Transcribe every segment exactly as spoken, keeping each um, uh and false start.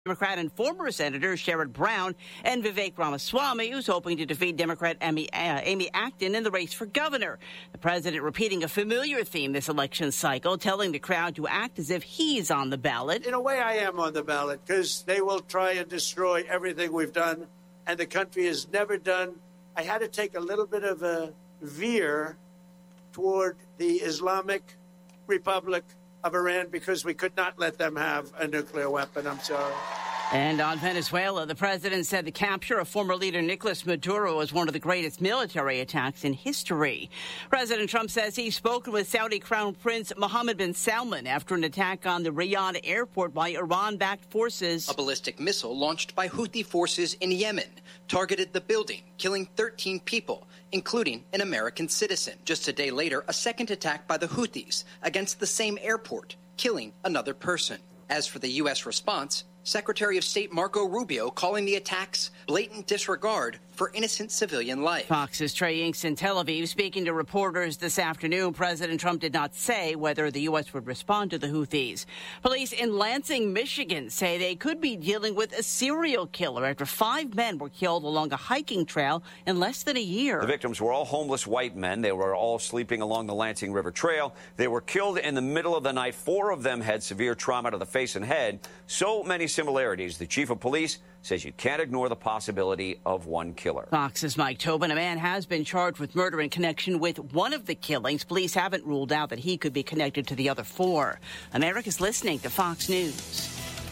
Democrat and former Senator Sherrod Brown and Vivek Ramaswamy, who's hoping to defeat Democrat Amy, uh, Amy Acton in the race for governor. The president repeating a familiar theme this election cycle, telling the crowd to act as if he's on the ballot. In a way, I am on the ballot because they will try and destroy everything we've done, and the country has never done. I had to take a little bit of a veer toward the Islamic Republic of Iran because we could not let them have a nuclear weapon. I'm sorry. And on Venezuela, the president said the capture of former leader Nicolas Maduro was one of the greatest military attacks in history. President Trump says he's spoken with Saudi Crown Prince Mohammed bin Salman after an attack on the Riyadh airport by Iran-backed forces. A ballistic missile launched by Houthi forces in Yemen targeted the building, killing thirteen people, including an American citizen. Just a day later, a second attack by the Houthis against the same airport, killing another person. As for the U S response, Secretary of State Marco Rubio calling the attacks blatant disregard for innocent civilian life. Fox's Trey Inks in Tel Aviv speaking to reporters this afternoon. President Trump did not say whether the U S would respond to the Houthis. Police in Lansing, Michigan say they could be dealing with a serial killer after five men were killed along a hiking trail in less than a year. The victims were all homeless white men. They were all sleeping along the Lansing River Trail. They were killed in the middle of the night. Four of them had severe trauma to the face and head. So many similarities. The chief of police says you can't ignore the possibility of one killer. Fox's Mike Tobin. A man has been charged with murder in connection with one of the killings. Police haven't ruled out that he could be connected to the other four. America's listening to Fox News.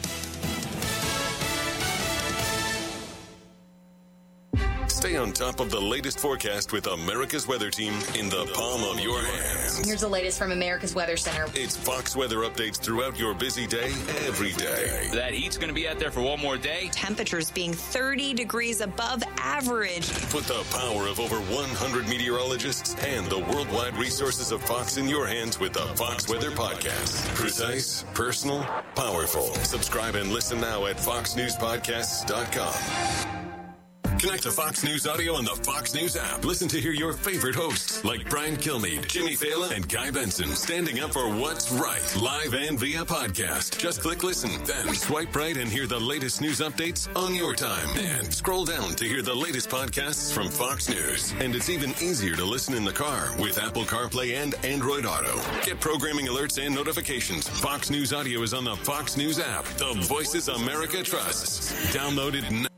Stay on top of the latest forecast with America's Weather Team in the palm of your hands. Here's the latest from America's Weather Center. It's Fox weather updates throughout your busy day, every day. That heat's going to be out there for one more day. Temperatures being thirty degrees above average. Put the power of over one hundred meteorologists and the worldwide resources of Fox in your hands with the Fox Weather Podcast. Precise, personal, powerful. Subscribe and listen now at fox news podcasts dot com. Connect to Fox News Audio on the Fox News app. Listen to hear your favorite hosts like Brian Kilmeade, Jimmy Fallon, and Guy Benson standing up for what's right, live and via podcast. Just click listen, then swipe right and hear the latest news updates on your time. And scroll down to hear the latest podcasts from Fox News. And it's even easier to listen in the car with Apple CarPlay and Android Auto. Get programming alerts and notifications. Fox News Audio is on the Fox News app. The voices America trusts. Download it now.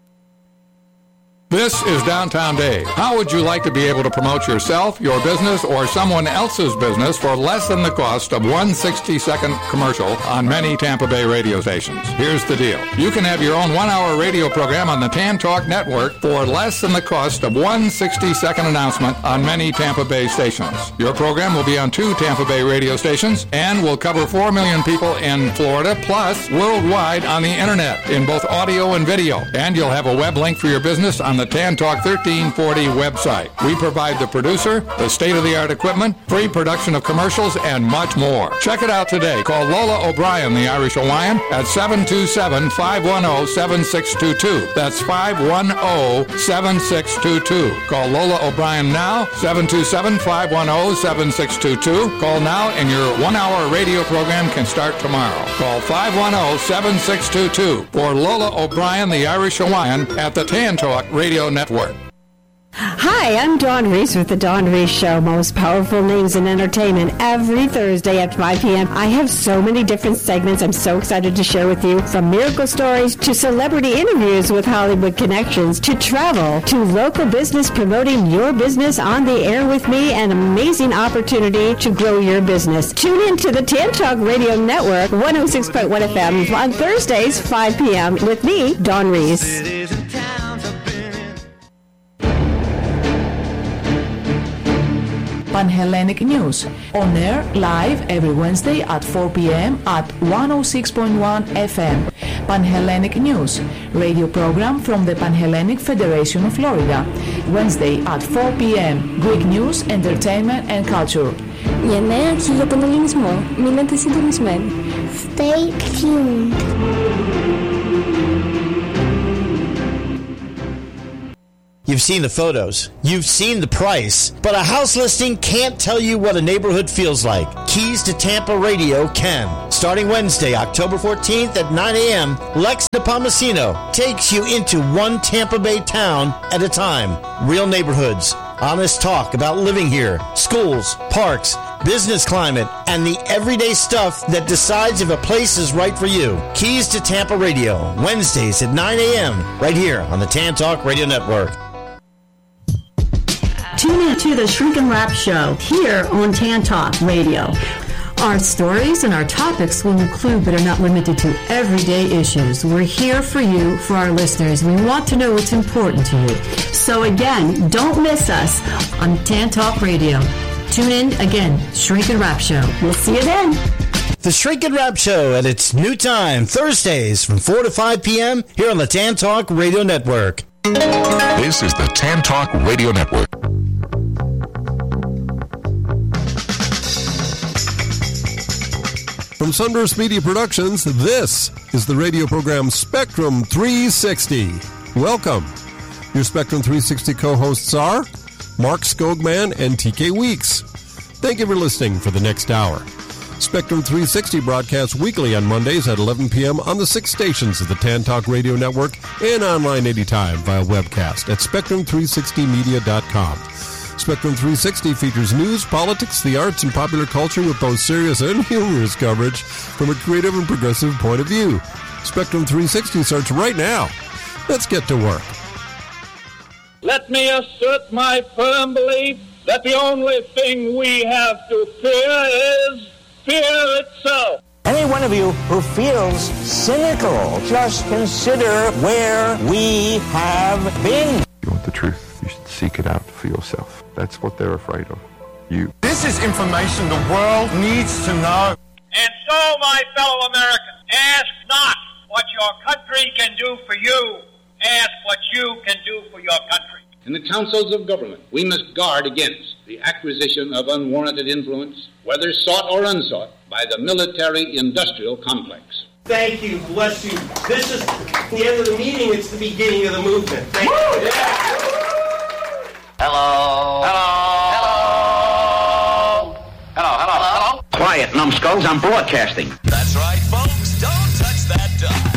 This is Downtown Dave. How would you like to be able to promote yourself, your business, or someone else's business for less than the cost of one sixty-second commercial on many Tampa Bay radio stations? Here's the deal. You can have your own one-hour radio program on the Tan Talk Network for less than the cost of one sixty-second announcement on many Tampa Bay stations. Your program will be on two Tampa Bay radio stations and will cover four million people in Florida, plus worldwide on the Internet in both audio and video. And you'll have a web link for your business on the Tan Talk thirteen forty website. We provide the producer, the state-of-the-art equipment, free production of commercials, and much more. Check it out today. Call Lola O'Brien, the Irish Hawaiian, at seven two seven, five one zero, seven six two two. That's five one zero, seven six two two. Call Lola O'Brien now, seven two seven, five one zero, seven six two two. Call now and your one-hour radio program can start tomorrow. Call five one zero, seven six two two for Lola O'Brien, the Irish Hawaiian, at the Tan Talk Radio Network. Hi, I'm Dawn Reese with the Dawn Reese Show, most powerful names in entertainment, every Thursday at five p.m. I have so many different segments I'm so excited to share with you, from miracle stories to celebrity interviews with Hollywood connections to travel to local business, promoting your business on the air with me, an amazing opportunity to grow your business. Tune in to the Tan Talk Radio Network, one oh six point one F M on Thursdays, five p.m. with me, Dawn Reese. Panhellenic News, on air live every Wednesday at four p.m. at one oh six point one F M. Panhellenic News, radio program from the Panhellenic Federation of Florida. Wednesday at four p.m. Greek news, entertainment and culture. Για νέα και για τον ελληνισμό, μείνετε συντονισμένοι. Stay tuned. You've You've seen the photos. You've seen the price. But a house listing can't tell you what a neighborhood feels like. Keys to Tampa Radio can. Starting Wednesday, October fourteenth at nine a.m., Lex Nepomuceno takes you into one Tampa Bay town at a time. Real neighborhoods. Honest talk about living here, schools, parks, business climate, and the everyday stuff that decides if a place is right for you. Keys to Tampa Radio, Wednesdays at nine a.m., right here on the Tan Talk Radio Network. Tune in to the Shrink and Wrap Show here on Tan Talk Radio. Our stories and our topics will include but are not limited to everyday issues. We're here for you, for our listeners. We want to know what's important to you. So again, don't miss us on Tan Talk Radio. Tune in again, Shrink and Wrap Show. We'll see you then. The Shrink and Wrap Show at its new time, Thursdays from four to five p.m. here on the Tan Talk Radio Network. This is the Tan Talk Radio Network. From Sunburst Media Productions, this is the radio program Spectrum three sixty. Welcome. Your Spectrum three sixty co-hosts are Mark Skogman and T K Weeks. Thank you for listening for the next hour. Spectrum three sixty broadcasts weekly on Mondays at eleven p.m. on the six stations of the Tan Talk Radio Network and online anytime via webcast at spectrum three sixty media dot com. Spectrum three sixty features news, politics, the arts, and popular culture with both serious and humorous coverage from a creative and progressive point of view. Spectrum three sixty starts right now. Let's get to work. Let me assert my firm belief that the only thing we have to fear is fear itself. Any one of you who feels cynical, just consider where we have been. You want the truth, you should seek it out for yourself. That's what they're afraid of. You. This is information the world needs to know. And so, my fellow Americans, ask not what your country can do for you. Ask what you can do for your country. In the councils of government, we must guard against the acquisition of unwarranted influence, whether sought or unsought, by the military-industrial complex. Thank you. Bless you. This is the end of the meeting. It's the beginning of the movement. Thank you. Yeah. Hello. Hello. Hello. Hello. Hello. Hello. Quiet, numbskulls. I'm broadcasting. That's right, folks. Don't touch that dial.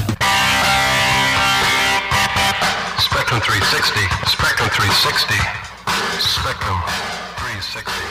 Spectrum three sixty. Spectrum three sixty. Spectrum three sixty.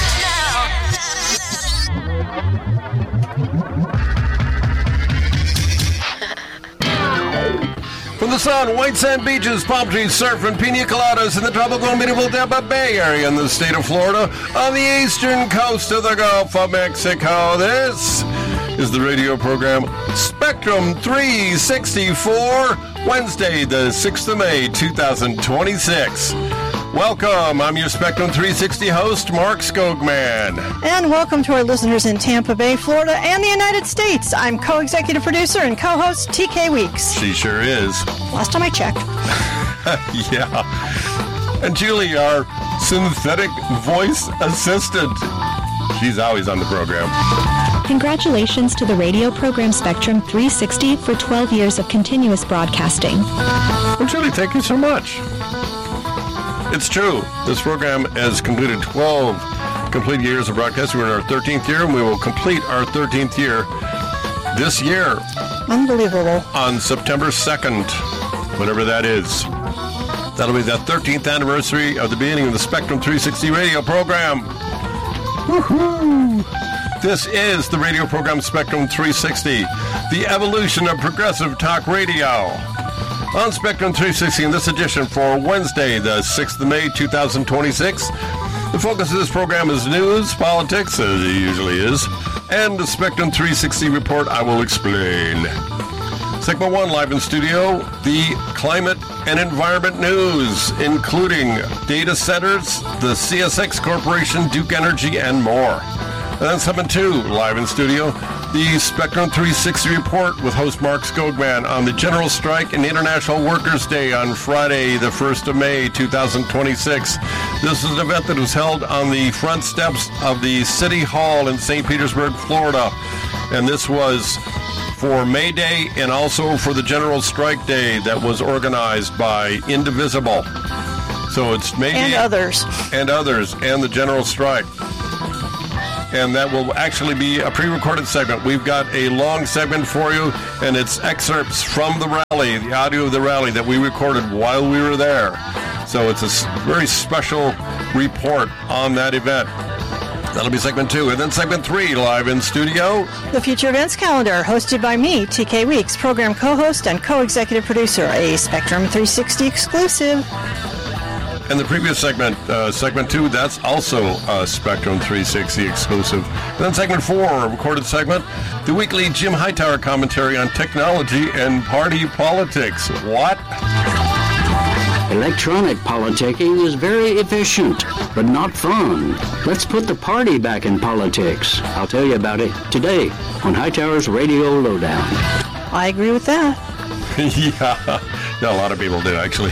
From the sun, white sand beaches, palm trees, surf, and pina coladas in the tropical and beautiful Tampa Bay area in the state of Florida on the eastern coast of the Gulf of Mexico. This is the radio program Spectrum three sixty-four, Wednesday, the sixth of May, two thousand twenty-six. Welcome. I'm your Spectrum three sixty host, Mark Skogman. And welcome to our listeners in Tampa Bay, Florida, and the United States. I'm co-executive producer and co-host T K Weeks. She sure is. Last time I checked. Yeah. And Julie, our synthetic voice assistant. She's always on the program. Congratulations to the radio program Spectrum three sixty for twelve years of continuous broadcasting. Well, Julie, thank you so much. It's true. This program has completed twelve complete years of broadcasting. We're in our thirteenth year, and we will complete our thirteenth year this year. Unbelievable. On September second, whatever that is. That'll be the thirteenth anniversary of the beginning of the Spectrum three sixty radio program. Woohoo! This is the radio program Spectrum three sixty, the evolution of progressive talk radio. On Spectrum three sixty in this edition for Wednesday, the sixth of May, two thousand twenty-six. The focus of this program is news, politics, as it usually is, and the Spectrum three sixty report I will explain. Segment one, live in studio, the climate and environment news, including data centers, the C S X Corporation, Duke Energy, and more. And then segment two, live in studio, the Spectrum three sixty report with host Mark Skogman on the General Strike and International Workers' Day on Friday, the first of May, two thousand twenty-six. This is an event that was held on the front steps of the City Hall in Saint Petersburg, Florida. And this was for May Day and also for the General Strike Day that was organized by Indivisible. So it's maybe... And others. And others, and the general strike. And that will actually be a pre-recorded segment. We've got a long segment for you, and it's excerpts from the rally, the audio of the rally that we recorded while we were there. So it's a very special report on that event. That'll be segment two. And then segment three, live in studio. The Future Events Calendar, hosted by me, T K Weeks, program co-host and co-executive producer, a Spectrum three sixty exclusive. And the previous segment, uh, segment two, that's also a Spectrum three sixty exclusive. And then segment four, a recorded segment, the weekly Jim Hightower commentary on technology and party politics. What? Electronic politicking is very efficient, but not fun. Let's put the party back in politics. I'll tell you about it today on Hightower's Radio Lowdown. I agree with that. yeah. yeah, a lot of people do, actually.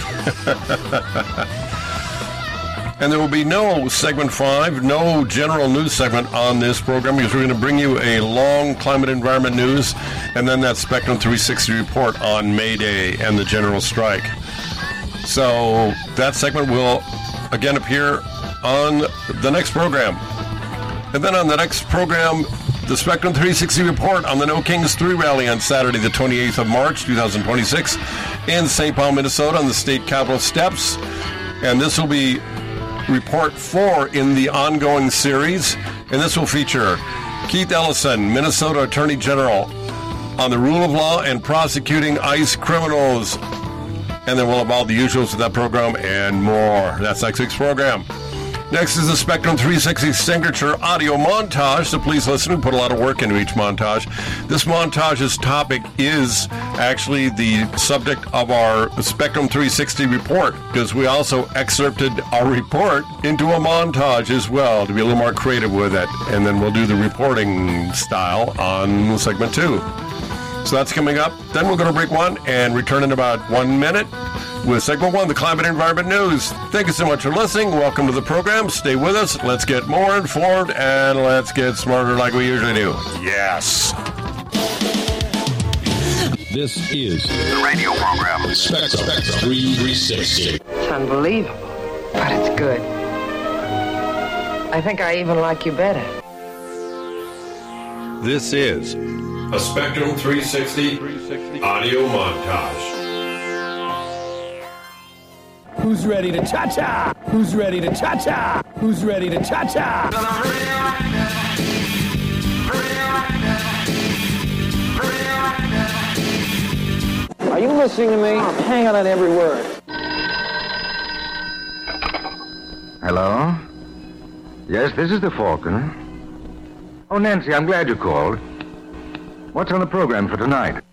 And there will be no segment five, no general news segment on this program because we're going to bring you a long climate environment news and then that Spectrum three sixty report on May Day and the general strike. So that segment will again appear on the next program. And then on the next program, the Spectrum three sixty report on the No Kings three rally on Saturday, the twenty-eighth of March, twenty twenty-six in Saint Paul, Minnesota on the state capitol steps. And this will be report four in the ongoing series. And this will feature Keith Ellison, Minnesota Attorney General, on the rule of law and prosecuting ICE criminals. And then we'll have all the usuals of that program and more. That's next week's program. Next is the Spectrum three sixty signature audio montage. So please listen. We put a lot of work into each montage. This montage's topic is actually the subject of our Spectrum three sixty report, because we also excerpted our report into a montage as well to be a little more creative with it. And then we'll do the reporting style on segment two. So that's coming up. Then we're going to break one and return in about one minute with segment one, the climate environment news. Thank you so much for listening. Welcome to the program. Stay with us. Let's get more informed and let's get smarter like we usually do. Yes. This is the radio program Spectrum three sixty. It's unbelievable, but it's good. I think I even like you better. This is a Spectrum three sixty audio montage. Who's ready to cha-cha? Who's ready to cha-cha? Who's ready to cha-cha? Are you listening to me? I'm hanging on every word. Hello? Yes, this is the Falcon. Oh, Nancy, I'm glad you called. What's on the program for tonight?